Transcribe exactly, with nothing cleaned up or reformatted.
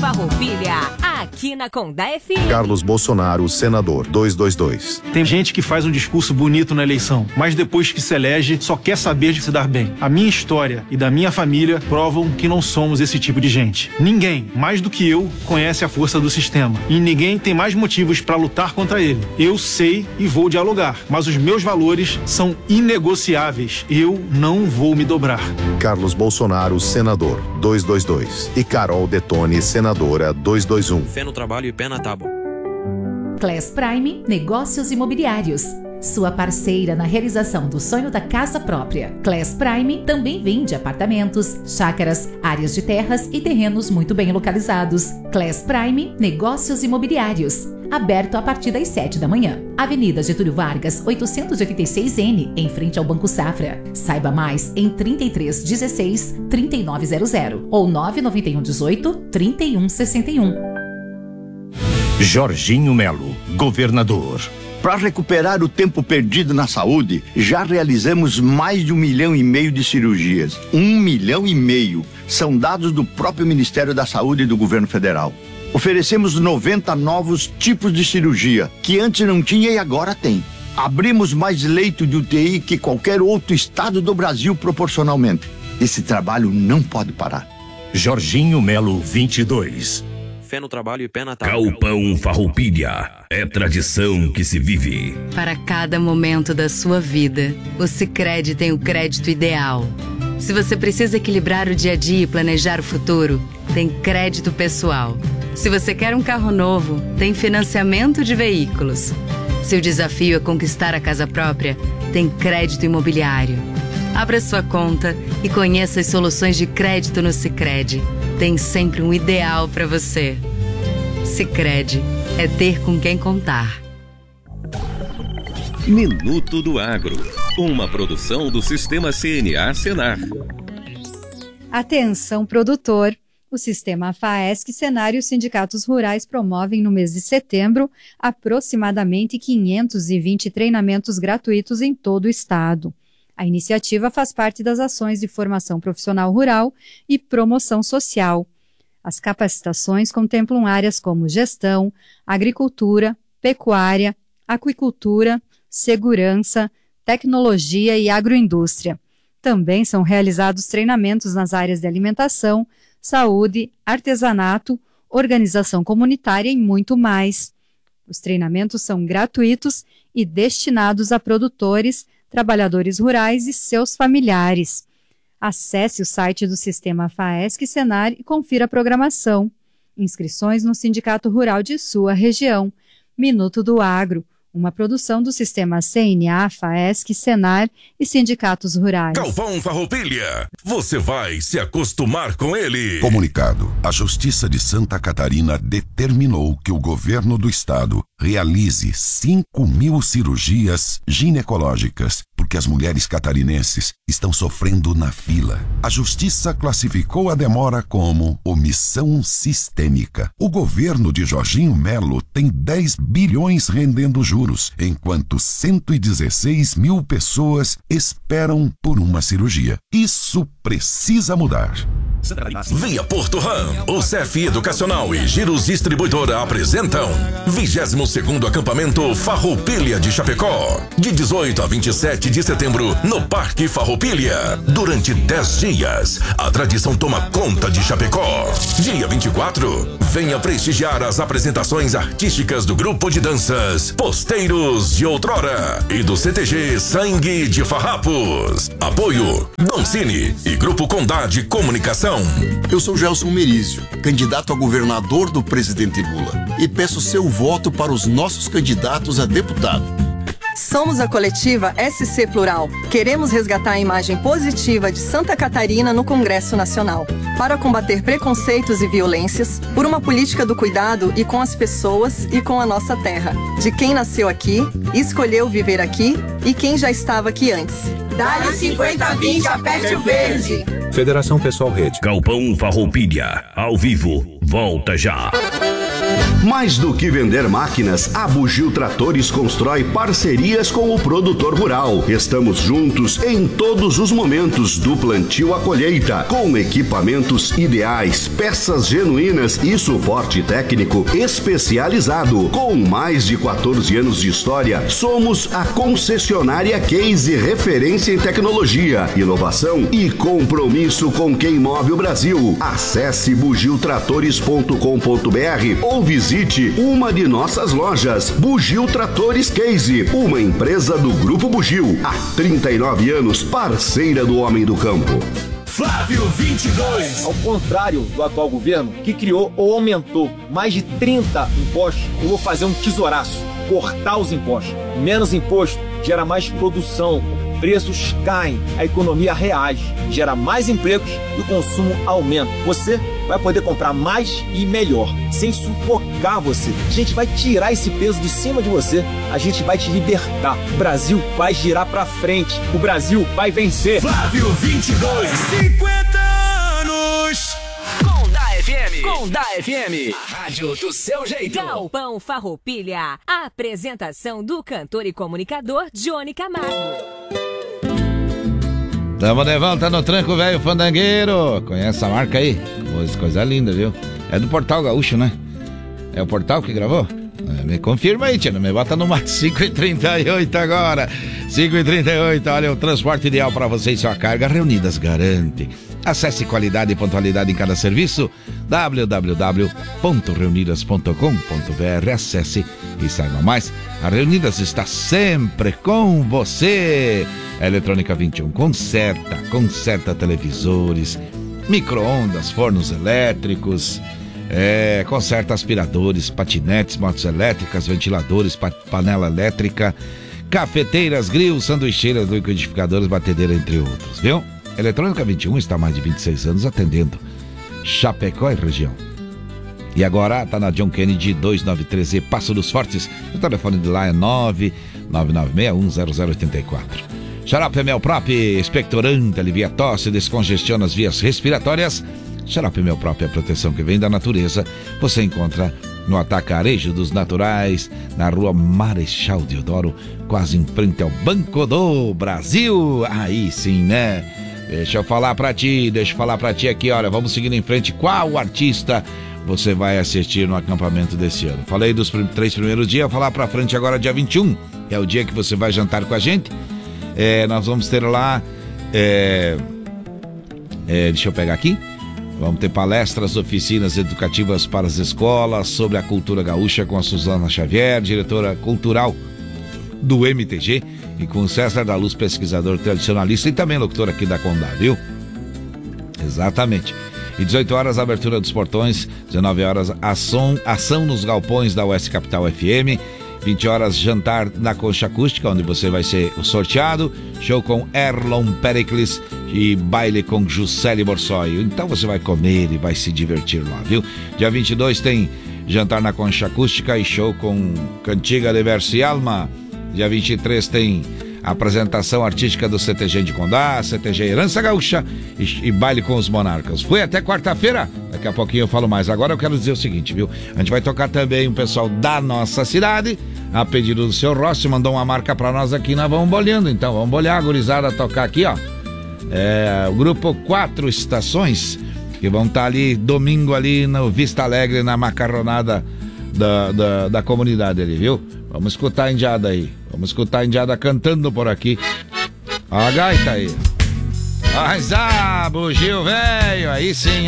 Farroupilha, aqui na Condá F M. Carlos Bolsonaro, senador, duzentos e vinte e dois. Tem gente que faz um discurso bonito na eleição, mas depois que se elege, só quer saber de se dar bem. A minha história e da minha família provam que não somos esse tipo de gente. Ninguém, mais do que eu, conhece a força do sistema. E ninguém tem mais motivos para lutar contra ele. Eu sei e vou dialogar, mas os meus valores são inegociáveis. Eu não vou me dobrar. Carlos Bolsonaro, senador, duzentos e vinte e dois. E Carol Detone, senadora, duzentos e vinte e um. Fé no trabalho e pé na tábua. Class Prime Negócios Imobiliários. Sua parceira na realização do sonho da casa própria. Class Prime também vende apartamentos, chácaras, áreas de terras e terrenos muito bem localizados. Class Prime Negócios Imobiliários. Aberto a partir das sete da manhã. Avenida Getúlio Vargas, oitocentos e oitenta e seis N, em frente ao Banco Safra. Saiba mais em trinta e três dezesseis, trinta e nove zero zero ou nove nove um dezoito, trinta e um sessenta e um. Jorginho Melo, governador. Para recuperar o tempo perdido na saúde, já realizamos mais de um milhão e meio de cirurgias. Um milhão e meio. São dados do próprio Ministério da Saúde e do Governo Federal. Oferecemos noventa novos tipos de cirurgia, que antes não tinha e agora tem. Abrimos mais leito de U T I que qualquer outro estado do Brasil proporcionalmente. Esse trabalho não pode parar. Jorginho Melo, vinte e dois. Fé no trabalho e pé na tábua. Galpão Farroupilha. É tradição que se vive. Para cada momento da sua vida, o Sicredi tem o crédito ideal. Se você precisa equilibrar o dia a dia e planejar o futuro, tem crédito pessoal. Se você quer um carro novo, tem financiamento de veículos. Se o desafio é conquistar a casa própria, tem crédito imobiliário. Abra sua conta e conheça as soluções de crédito no Sicredi. Tem sempre um ideal para você. Sicredi é ter com quem contar. Minuto do Agro, uma produção do Sistema C N A Senar. Atenção, produtor! O Sistema FAESC, Senar e os sindicatos rurais promovem no mês de setembro aproximadamente quinhentos e vinte treinamentos gratuitos em todo o estado. A iniciativa faz parte das ações de formação profissional rural e promoção social. As capacitações contemplam áreas como gestão, agricultura, pecuária, aquicultura, segurança, tecnologia e agroindústria. Também são realizados treinamentos nas áreas de alimentação, saúde, artesanato, organização comunitária e muito mais. Os treinamentos são gratuitos e destinados a produtores, trabalhadores rurais e seus familiares. Acesse o site do Sistema FAESC Senar e confira a programação. Inscrições no Sindicato Rural de sua região. Minuto do Agro, uma produção do Sistema C N A, FAESC, Senar e sindicatos rurais. Galpão Farroupilha, você vai se acostumar com ele. Comunicado: a Justiça de Santa Catarina determinou que o governo do estado realize cinco mil cirurgias ginecológicas, porque as mulheres catarinenses estão sofrendo na fila. A Justiça classificou a demora como omissão sistêmica. O governo de Jorginho Melo tem dez bilhões rendendo juros, enquanto cento e dezesseis mil pessoas esperam por uma cirurgia. Isso precisa mudar. Via Porto Ram, o C F Educacional e Giros Distribuidora apresentam vigésimo segundo acampamento Farroupilha de Chapecó, de dezoito a vinte e sete de setembro, no Parque Farroupilha. Durante dez dias, a tradição toma conta de Chapecó. Dia vinte e quatro, venha prestigiar as apresentações artísticas do grupo de danças Posteiros de Outrora e do C T G Sangue de Farrapos. Apoio Doncini e Grupo Condá de Comunicação. Eu sou Gelson Merizio, candidato a governador do presidente Lula, e peço seu voto para os nossos candidatos a deputado. Somos a coletiva S C Plural. Queremos resgatar a imagem positiva de Santa Catarina no Congresso Nacional, para combater preconceitos e violências, por uma política do cuidado e com as pessoas e com a nossa terra, de quem nasceu aqui, escolheu viver aqui e quem já estava aqui antes. Dá-lhe cinquenta vinte, aperte o verde. Federação Pessoal Rede. Galpão Farroupilha, ao vivo, volta já. Mais do que vender máquinas, a Bugio Tratores constrói parcerias com o produtor rural. Estamos juntos em todos os momentos, do plantio à colheita, com equipamentos ideais, peças genuínas e suporte técnico especializado. Com mais de quatorze anos de história, somos a concessionária Case, referência em tecnologia, inovação e compromisso com quem move o Brasil. Acesse bugio tratores ponto com ponto br ou visite uma de nossas lojas. Bugio Tratores Case, uma empresa do Grupo Bugio, há trinta e nove anos, parceira do homem do campo. Flávio vinte e dois. Ao contrário do atual governo, que criou ou aumentou mais de trinta impostos, eu vou fazer um tesouraço, cortar os impostos. Menos imposto gera mais produção, preços caem, a economia reage, gera mais empregos e o consumo aumenta. Você vai poder comprar mais e melhor, sem sufocar você. A gente vai tirar esse peso de cima de você, a gente vai te libertar. O Brasil vai girar pra frente, o Brasil vai vencer. Flávio vinte e dois, cinquenta anos. Com da F M. Com da F M. A rádio do seu jeito. Galpão Farroupilha. A apresentação do cantor e comunicador Johnny Camargo. Tamo de volta no Tranco Velho Fandangueiro. Conhece a marca aí? Coisa, coisa linda, viu? É do Portal Gaúcho, né? É o Portal que gravou? É, me confirma aí, tia. Me bota no mais cinco e trinta e oito agora. cinco e trinta e oito, olha, o transporte ideal para você e sua carga. Reunidas garante. Acesse qualidade e pontualidade em cada serviço. w w w ponto reunidas ponto com ponto b r. Acesse e saiba mais. A Reunidas está sempre com você. A Eletrônica vinte e um conserta, conserta televisores, micro-ondas, fornos elétricos, é, conserta aspiradores, patinetes, motos elétricas, ventiladores, pa- panela elétrica, cafeteiras, grilos, sanduicheiras, liquidificadores, batedeira, entre outros, viu? Eletrônica vinte e um está há mais de vinte e seis anos atendendo Chapecó e região. E agora está na John Kennedy duzentos e noventa e três E, Passo dos Fortes. O telefone de lá é nove nove nove seis um zero zero oito quatro. Xarope Melprop, expectorante, alivia a tosse, descongestiona as vias respiratórias. Xarope Melprop é a proteção que vem da natureza. Você encontra no Atacarejo dos Naturais, na rua Marechal Deodoro, quase em frente ao Banco do Brasil. Aí sim, né? Deixa eu falar pra ti, deixa eu falar pra ti aqui, olha, vamos seguindo em frente. Qual artista você vai assistir no acampamento desse ano? Falei dos prim- três primeiros dias, vou falar pra frente agora, dia vinte e um, é o dia que você vai jantar com a gente. É, nós vamos ter lá, é, é, deixa eu pegar aqui, vamos ter palestras, oficinas educativas para as escolas sobre a cultura gaúcha com a Suzana Xavier, diretora cultural do M T G, e com o César da Luz, pesquisador tradicionalista e também locutor aqui da Condá, viu? Exatamente. E dezoito horas, abertura dos portões, dezenove horas, ação, ação nos galpões da Oeste Capital F M, vinte horas, jantar na Concha Acústica, onde você vai ser o sorteado, show com Erlon Pericles e baile com Juscelie Borsoi. Então você vai comer e vai se divertir lá, viu? Dia vinte e dois tem jantar na Concha Acústica e show com Cantiga de Verso e Alma. Dia vinte e três tem apresentação artística do C T G de Condá, C T G Herança Gaúcha e, e baile com os Monarcas. Fui até quarta-feira, daqui a pouquinho eu falo mais. Agora eu quero dizer o seguinte, viu? A gente vai tocar também um pessoal da nossa cidade, a pedido do seu Rossi, mandou uma marca pra nós aqui, nós vamos bolhando, então vamos bolhar a gurizada a tocar aqui, ó. É, o grupo Quatro Estações, que vão estar ali domingo ali no Vista Alegre, na macarronada da, da, da comunidade ali, viu? Vamos escutar a indiada aí. Vamos escutar a indiada cantando por aqui. A gaita aí. Mas ah, bugio velho, aí sim.